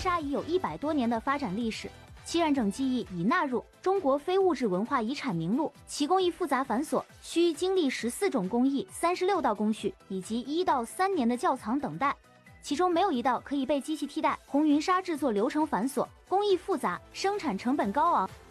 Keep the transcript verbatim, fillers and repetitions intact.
沙已有一百多年的发展历史，其染整技艺已纳入中国非物质文化遗产名录。其工艺复杂繁琐，需经历十四种工艺、三十六道工序以及一到三年的窖藏等待，其中没有一道可以被机器替代。红云纱制作流程繁琐，工艺复杂，生产成本高昂。